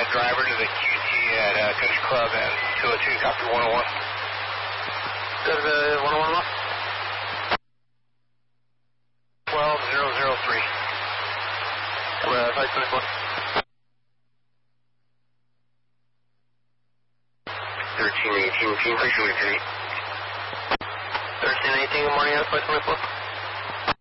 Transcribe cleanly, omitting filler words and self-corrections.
driver to the QT at Country Club and 202, copy 101. Go to the 101 left. 12003. 524. 1318, Team Fisher, 1318, good morning, 524.